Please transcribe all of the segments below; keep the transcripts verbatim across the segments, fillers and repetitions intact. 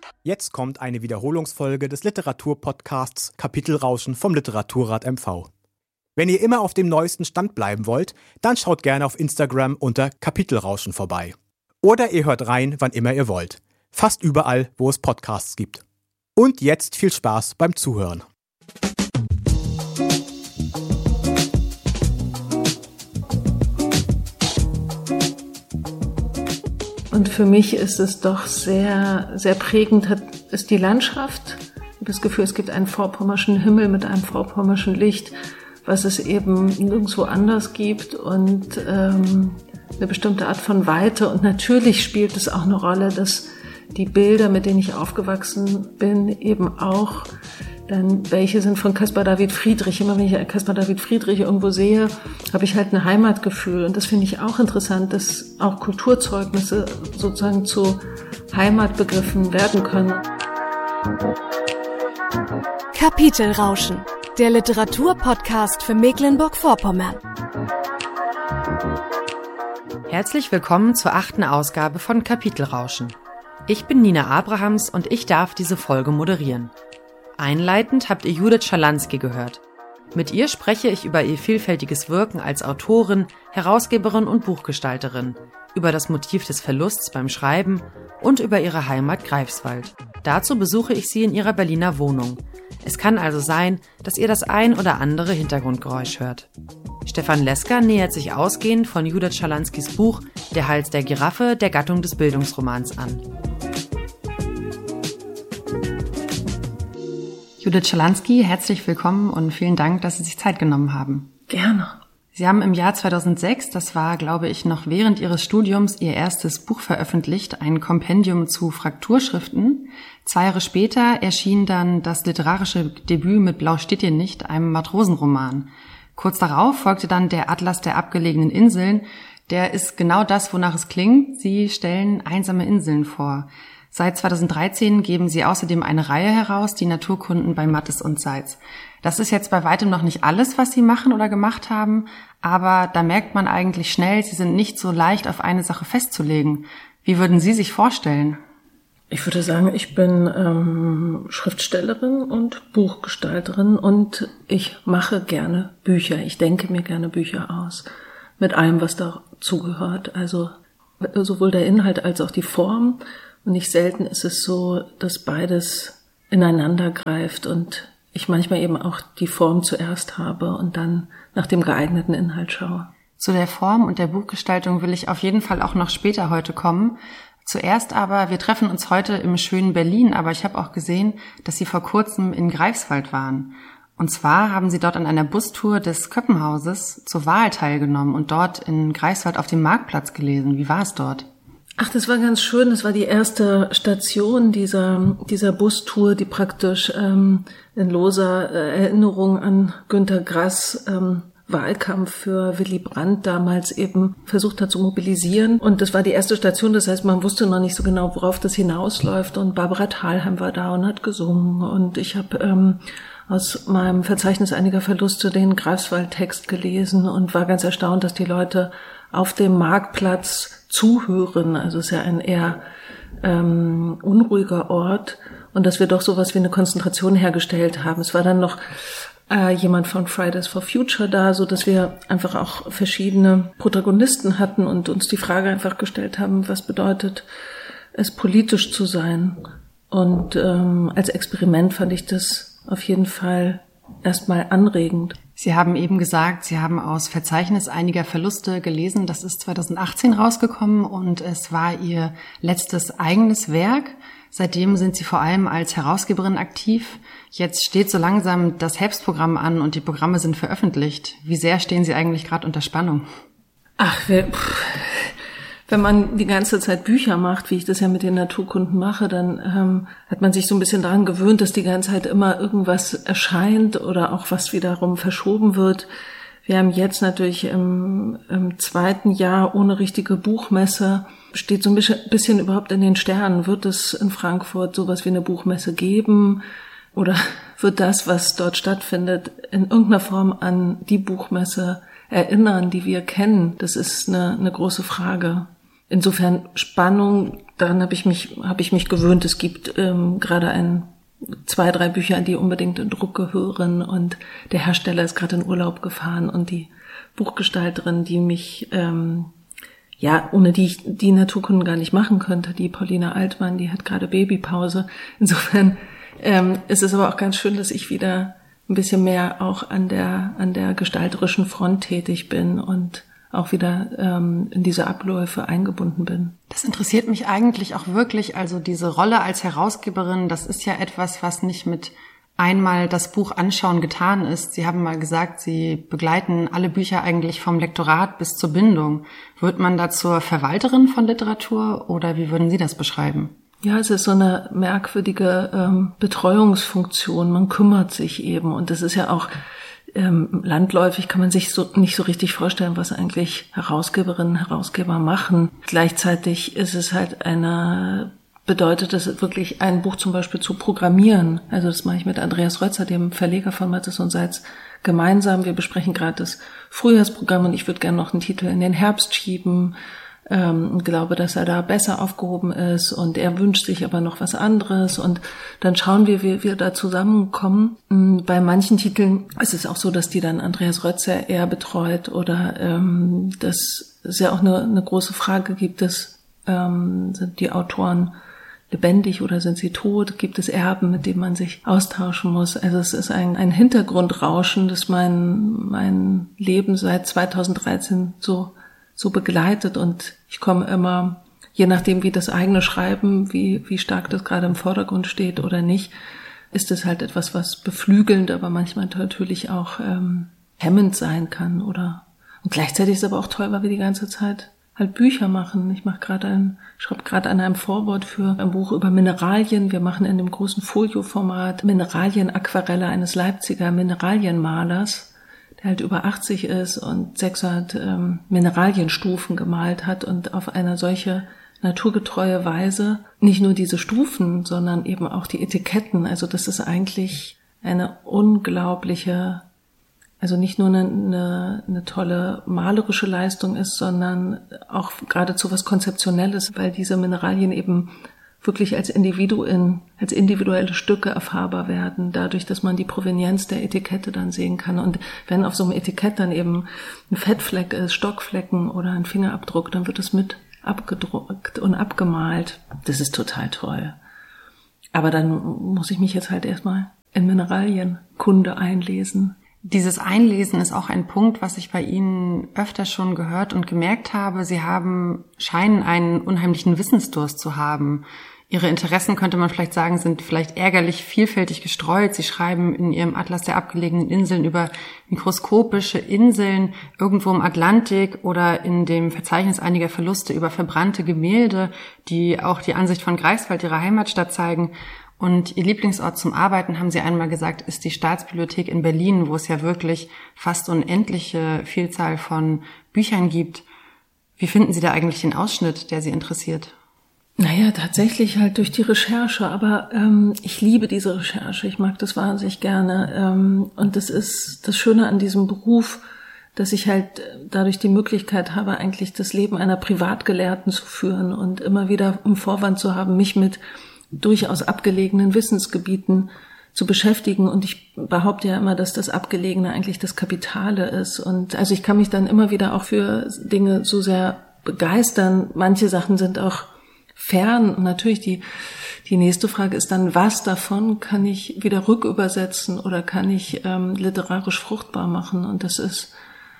Jetzt kommt eine Wiederholungsfolge des Literaturpodcasts Kapitelrauschen vom Literaturrat M V. Wenn ihr immer auf dem neuesten Stand bleiben wollt, dann schaut gerne auf Instagram unter Kapitelrauschen vorbei. Oder ihr hört rein, wann immer ihr wollt. Fast überall, wo es Podcasts gibt. Und jetzt viel Spaß beim Zuhören. Und für mich ist es doch sehr, sehr prägend, hat, ist die Landschaft. Ich habe das Gefühl, es gibt einen vorpommerschen Himmel mit einem vorpommerschen Licht, was es eben nirgendwo anders gibt und ähm, eine bestimmte Art von Weite. Und natürlich spielt es auch eine Rolle, dass die Bilder, mit denen ich aufgewachsen bin, eben auch dann welche sind von Caspar David Friedrich. Immer wenn ich Caspar David Friedrich irgendwo sehe, habe ich halt ein Heimatgefühl. Und das finde ich auch interessant, dass auch Kulturzeugnisse sozusagen zu Heimatbegriffen werden können. Kapitelrauschen, der Literaturpodcast für Mecklenburg-Vorpommern. Herzlich willkommen zur achten Ausgabe von Kapitelrauschen. Ich bin Nina Abrahams und ich darf diese Folge moderieren. Einleitend habt ihr Judith Schalansky gehört. Mit ihr spreche ich über ihr vielfältiges Wirken als Autorin, Herausgeberin und Buchgestalterin, über das Motiv des Verlusts beim Schreiben und über ihre Heimat Greifswald. Dazu besuche ich sie in ihrer Berliner Wohnung. Es kann also sein, dass ihr das ein oder andere Hintergrundgeräusch hört. Stefan Lesker nähert sich ausgehend von Judith Schalanskys Buch Der Hals der Giraffe der Gattung des Bildungsromans an. Judith Schalansky, herzlich willkommen und vielen Dank, dass Sie sich Zeit genommen haben. Gerne. Sie haben im Jahr zweitausendsechs, das war, glaube ich, noch während Ihres Studiums, Ihr erstes Buch veröffentlicht, ein Kompendium zu Frakturschriften. Zwei Jahre später erschien dann das literarische Debüt mit Blau steht dir nicht, einem Matrosenroman. Kurz darauf folgte dann der Atlas der abgelegenen Inseln. Der ist genau das, wonach es klingt. Sie stellen einsame Inseln vor. Seit zweitausenddreizehn geben Sie außerdem eine Reihe heraus, die Naturkunden bei Mattes und Seitz. Das ist jetzt bei weitem noch nicht alles, was Sie machen oder gemacht haben, aber da merkt man eigentlich schnell, Sie sind nicht so leicht auf eine Sache festzulegen. Wie würden Sie sich vorstellen? Ich würde sagen, ich bin ähm, Schriftstellerin und Buchgestalterin und ich mache gerne Bücher. Ich denke mir gerne Bücher aus, mit allem, was dazugehört. Also sowohl der Inhalt als auch die Form. Und nicht selten ist es so, dass beides ineinander greift und ich manchmal eben auch die Form zuerst habe und dann nach dem geeigneten Inhalt schaue. Zu der Form und der Buchgestaltung will ich auf jeden Fall auch noch später heute kommen. Zuerst aber, wir treffen uns heute im schönen Berlin, aber ich habe auch gesehen, dass Sie vor kurzem in Greifswald waren. Und zwar haben Sie dort an einer Bustour des Köppenhauses zur Wahl teilgenommen und dort in Greifswald auf dem Marktplatz gelesen. Wie war es dort? Ach, das war ganz schön. Das war die erste Station dieser dieser Bustour, die praktisch ähm, in loser äh, Erinnerung an Günter Grass ähm, Wahlkampf für Willy Brandt damals eben versucht hat zu mobilisieren. Und das war die erste Station, das heißt, man wusste noch nicht so genau, worauf das hinausläuft. Und Barbara Thalheim war da und hat gesungen. Und ich habe ähm, aus meinem Verzeichnis einiger Verluste den Greifswald-Text gelesen und war ganz erstaunt, dass die Leute auf dem Marktplatz zuhören. Also es ist ja ein eher ähm, unruhiger Ort und dass wir doch sowas wie eine Konzentration hergestellt haben. Es war dann noch äh, jemand von Fridays for Future da, so dass wir einfach auch verschiedene Protagonisten hatten und uns die Frage einfach gestellt haben, was bedeutet es, politisch zu sein? Und ähm, als Experiment fand ich das auf jeden Fall erstmal anregend. Sie haben eben gesagt, Sie haben aus Verzeichnis einiger Verluste gelesen. Das ist zweitausendachtzehn rausgekommen und es war Ihr letztes eigenes Werk. Seitdem sind Sie vor allem als Herausgeberin aktiv. Jetzt steht so langsam das Herbstprogramm an und die Programme sind veröffentlicht. Wie sehr stehen Sie eigentlich gerade unter Spannung? Ach, wir, pff, wenn man die ganze Zeit Bücher macht, wie ich das ja mit den Naturkunden mache, dann ähm, hat man sich so ein bisschen daran gewöhnt, dass die ganze Zeit immer irgendwas erscheint oder auch was wiederum verschoben wird. Wir haben jetzt natürlich im, im zweiten Jahr ohne richtige Buchmesse, steht so ein bisschen, bisschen überhaupt in den Sternen. Wird es in Frankfurt sowas wie eine Buchmesse geben? Oder wird das, was dort stattfindet, in irgendeiner Form an die Buchmesse erinnern, die wir kennen? Das ist eine, eine große Frage. insofern Spannung, daran habe ich mich, habe ich mich gewöhnt. Es gibt ähm, gerade ein, zwei, drei Bücher, die unbedingt in Druck gehören und der Hersteller ist gerade in Urlaub gefahren und die Buchgestalterin, die mich, ähm, ja, ohne die ich die Naturkunden gar nicht machen könnte, die Paulina Altmann, die hat gerade Babypause. Insofern ähm, ist es aber auch ganz schön, dass ich wieder ein bisschen mehr auch an der an der gestalterischen Front tätig bin und auch wieder ähm, in diese Abläufe eingebunden bin. Das interessiert mich eigentlich auch wirklich. Also diese Rolle als Herausgeberin, das ist ja etwas, was nicht mit einmal das Buch anschauen getan ist. Sie haben mal gesagt, Sie begleiten alle Bücher eigentlich vom Lektorat bis zur Bindung. Wird man da zur Verwalterin von Literatur oder wie würden Sie das beschreiben? Ja, es ist so eine merkwürdige ähm, Betreuungsfunktion. Man kümmert sich eben und das ist ja auch ähm, landläufig, kann man sich so nicht so richtig vorstellen, was eigentlich Herausgeberinnen, Herausgeber machen. Gleichzeitig ist es halt eine bedeutet es wirklich, ein Buch zum Beispiel zu programmieren. Also das mache ich mit Andreas Rötzer, dem Verleger von Mattes und Seitz, gemeinsam. Wir besprechen gerade das Frühjahrsprogramm und ich würde gerne noch einen Titel in den Herbst schieben ähm, und glaube, dass er da besser aufgehoben ist und er wünscht sich aber noch was anderes und dann schauen wir, wie wir da zusammenkommen. Bei manchen Titeln ist es auch so, dass die dann Andreas Rötzer eher betreut oder ähm, dass es ja auch eine, eine große Frage gibt, dass ähm, sind die Autoren lebendig oder sind sie tot? Gibt es Erben, mit denen man sich austauschen muss? Also es ist ein, ein Hintergrundrauschen, das mein, mein Leben seit zweitausenddreizehn so, so begleitet und ich komme immer, je nachdem wie das eigene Schreiben, wie, wie stark das gerade im Vordergrund steht oder nicht, ist es halt etwas, was beflügelnd, aber manchmal natürlich auch ähm, hemmend sein kann oder, und gleichzeitig ist es aber auch toll, weil wir die ganze Zeit halt Bücher machen. Ich mache gerade ein, schreibe gerade an einem Vorwort für ein Buch über Mineralien. Wir machen in dem großen Folio-Format Mineralien-Aquarelle eines Leipziger Mineralienmalers, der halt über achtzig ist und sechshundert ähm, Mineralienstufen gemalt hat und auf eine solche naturgetreue Weise nicht nur diese Stufen, sondern eben auch die Etiketten. Also das ist eigentlich eine unglaubliche, also nicht nur eine, eine, eine tolle malerische Leistung ist, sondern auch geradezu was Konzeptionelles, weil diese Mineralien eben wirklich als Individuen, als individuelle Stücke erfahrbar werden, dadurch, dass man die Provenienz der Etikette dann sehen kann. Und wenn auf so einem Etikett dann eben ein Fettfleck ist, Stockflecken oder ein Fingerabdruck, dann wird es mit abgedruckt und abgemalt. Das ist total toll. Aber dann muss ich mich jetzt halt erstmal in Mineralienkunde einlesen. Dieses Einlesen ist auch ein Punkt, was ich bei Ihnen öfter schon gehört und gemerkt habe. Sie haben, scheinen einen unheimlichen Wissensdurst zu haben. Ihre Interessen, könnte man vielleicht sagen, sind vielleicht ärgerlich vielfältig gestreut. Sie schreiben in Ihrem Atlas der abgelegenen Inseln über mikroskopische Inseln irgendwo im Atlantik oder in dem Verzeichnis einiger Verluste über verbrannte Gemälde, die auch die Ansicht von Greifswald, ihrer Heimatstadt, zeigen. Und Ihr Lieblingsort zum Arbeiten, haben Sie einmal gesagt, ist die Staatsbibliothek in Berlin, wo es ja wirklich fast unendliche Vielzahl von Büchern gibt. Wie finden Sie da eigentlich den Ausschnitt, der Sie interessiert? Naja, tatsächlich halt durch die Recherche, aber ähm, ich liebe diese Recherche, ich mag das wahnsinnig gerne ähm, und das ist das Schöne an diesem Beruf, dass ich halt dadurch die Möglichkeit habe, eigentlich das Leben einer Privatgelehrten zu führen und immer wieder einen Vorwand zu haben, mich mit durchaus abgelegenen Wissensgebieten zu beschäftigen. Und ich behaupte ja immer, dass das Abgelegene eigentlich das Kapitale ist. Und also ich kann mich dann immer wieder auch für Dinge so sehr begeistern. Manche Sachen sind auch fern. Und natürlich die, die nächste Frage ist dann, was davon kann ich wieder rückübersetzen oder kann ich ähm, literarisch fruchtbar machen? Und das ist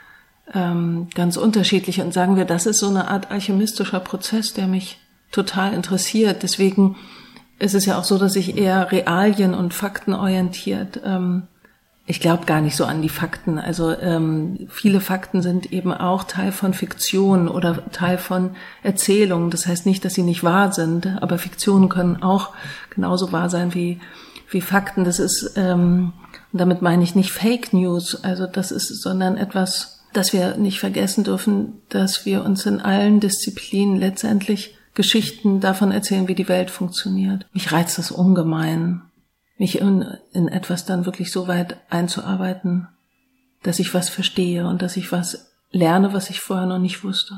ähm, ganz unterschiedlich. Und sagen wir, das ist so eine Art alchemistischer Prozess, der mich total interessiert. Deswegen ist es ja auch so, dass ich eher Realien und Fakten orientiert. Ähm, ich glaube gar nicht so an die Fakten. Also ähm, viele Fakten sind eben auch Teil von Fiktion oder Teil von Erzählungen. Das heißt nicht, dass sie nicht wahr sind, aber Fiktionen können auch genauso wahr sein wie wie Fakten. Das ist, ähm, und damit meine ich nicht Fake News. Also das ist, sondern etwas, das wir nicht vergessen dürfen, dass wir uns in allen Disziplinen letztendlich Geschichten davon erzählen, wie die Welt funktioniert. Mich reizt das ungemein, mich in, in etwas dann wirklich so weit einzuarbeiten, dass ich was verstehe und dass ich was lerne, was ich vorher noch nicht wusste.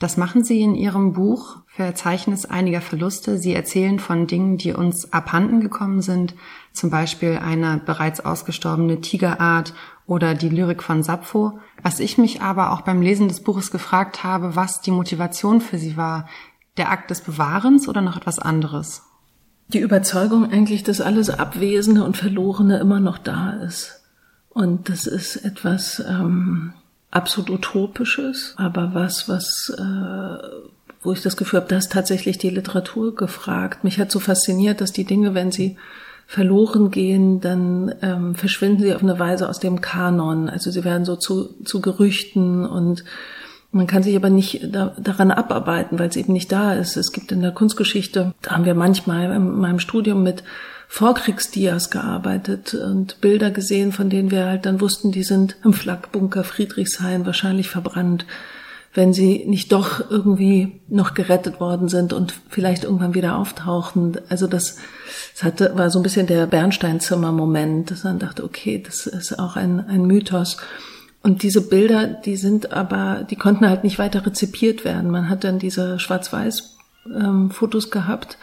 Das machen Sie in Ihrem Buch Verzeichnis einiger Verluste. Sie erzählen von Dingen, die uns abhanden gekommen sind, zum Beispiel eine bereits ausgestorbene Tigerart oder die Lyrik von Sappho. Was ich mich aber auch beim Lesen des Buches gefragt habe, was die Motivation für Sie war, der Akt des Bewahrens oder noch etwas anderes? Die Überzeugung eigentlich, dass alles Abwesende und Verlorene immer noch da ist. Und das ist etwas ähm, absolut Utopisches, aber was, was, äh, wo ich das Gefühl habe, da ist tatsächlich die Literatur gefragt. Mich hat so fasziniert, dass die Dinge, wenn sie verloren gehen, dann ähm, verschwinden sie auf eine Weise aus dem Kanon. Also sie werden so zu, zu Gerüchten und man kann sich aber nicht da, daran abarbeiten, weil es eben nicht da ist. Es gibt in der Kunstgeschichte, da haben wir manchmal in meinem Studium mit Vorkriegsdias gearbeitet und Bilder gesehen, von denen wir halt dann wussten, die sind im Flakbunker Friedrichshain wahrscheinlich verbrannt, wenn sie nicht doch irgendwie noch gerettet worden sind und vielleicht irgendwann wieder auftauchen. Also das, das hatte, war so ein bisschen der Bernsteinzimmer-Moment, dass man dachte, okay, das ist auch ein, ein Mythos. Und diese Bilder, die sind aber, die konnten halt nicht weiter rezipiert werden. Man hat dann diese Schwarz-Weiß-Fotos ähm, gehabt,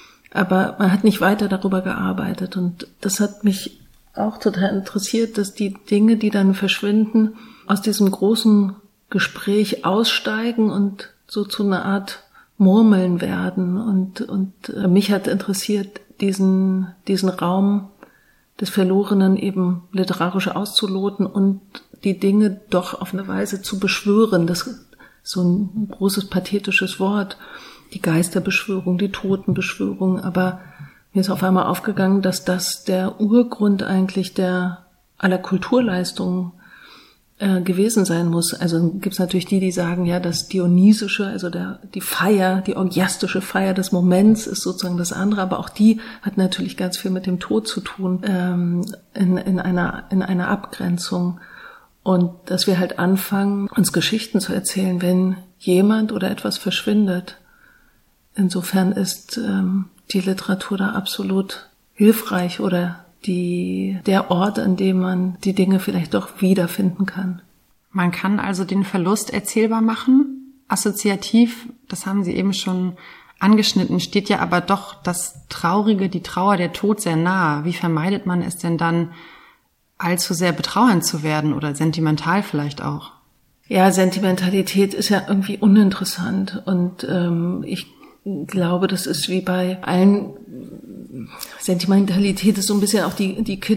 aber man hat nicht weiter darüber gearbeitet. Und das hat mich auch total interessiert, dass die Dinge, die dann verschwinden, aus diesem großen Gespräch aussteigen und so zu einer Art Murmeln werden. Und, und äh, mich hat interessiert, diesen, diesen Raum des Verlorenen eben literarisch auszuloten und die Dinge doch auf eine Weise zu beschwören. Das ist so ein großes pathetisches Wort. Die Geisterbeschwörung, die Totenbeschwörung. Aber mir ist auf einmal aufgegangen, dass das der Urgrund eigentlich der aller Kulturleistungen äh, gewesen sein muss. Also gibt's natürlich die, die sagen, ja, das Dionysische, also der, die Feier, die orgiastische Feier des Moments ist sozusagen das andere. Aber auch die hat natürlich ganz viel mit dem Tod zu tun, ähm, in, in einer, in einer Abgrenzung. Und dass wir halt anfangen, uns Geschichten zu erzählen, wenn jemand oder etwas verschwindet. Insofern ist ähm, die Literatur da absolut hilfreich oder die der Ort, an dem man die Dinge vielleicht doch wiederfinden kann. Man kann also den Verlust erzählbar machen. Assoziativ, das haben Sie eben schon angeschnitten, steht ja aber doch das Traurige, die Trauer, der Tod sehr nahe. Wie vermeidet man es denn dann, allzu sehr betrauernd zu werden oder sentimental vielleicht auch? Ja, Sentimentalität ist ja irgendwie uninteressant und ähm, ich glaube, das ist wie bei allen, Sentimentalität ist so ein bisschen auch die die